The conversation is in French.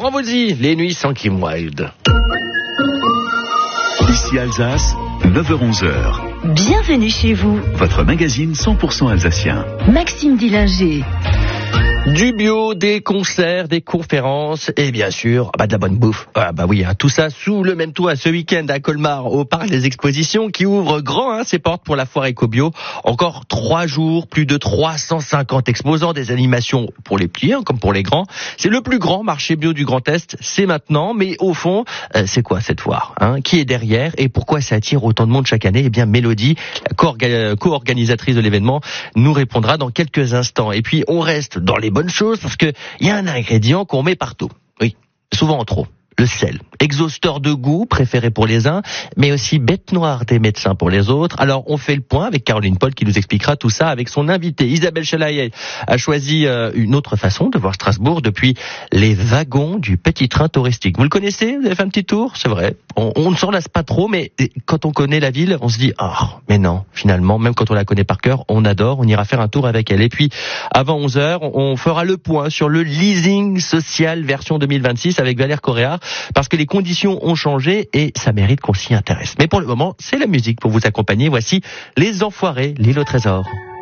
Laurent Voulzy, les nuits sans Kim Wilde. Ici Alsace, 9h-11h. Bienvenue chez vous. Votre magazine 100% alsacien. Maxime Dillinger. Du bio, des concerts, des conférences et bien sûr de la bonne bouffe. Tout ça sous le même toit ce week-end à Colmar au Parc des Expositions qui ouvre grand ses portes pour la foire éco-bio. Encore 3 jours, plus de 350 exposants, des animations pour les petits comme pour les grands. C'est le plus grand marché bio du Grand Est, c'est maintenant. Mais au fond, c'est quoi cette foire Qui est derrière et pourquoi ça attire autant de monde chaque année ? Eh bien Mélodie, la co-organisatrice de l'événement, nous répondra dans quelques instants. Et puis on reste dans les bonnes choses parce que il y a un ingrédient qu'on met partout. Oui, souvent en trop. Le sel, exhausteur de goût préféré pour les uns, mais aussi bête noire des médecins pour les autres. Alors on fait le point avec Caroline Paul qui nous expliquera tout ça avec son invité. Isabelle Chalaï a choisi une autre façon de voir Strasbourg depuis les wagons du petit train touristique. Vous le connaissez ? Vous avez fait un petit tour ? C'est vrai. On ne s'en lasse pas trop, mais quand on connaît la ville, on se dit mais non, finalement, même quand on la connaît par cœur, on adore, on ira faire un tour avec elle. Et puis, avant 11h, on fera le point sur le leasing social version 2026 avec Valère Correa, parce que les conditions ont changé et ça mérite qu'on s'y intéresse. Mais pour le moment, c'est la musique pour vous accompagner. Voici Les Enfoirés, l'île au trésor.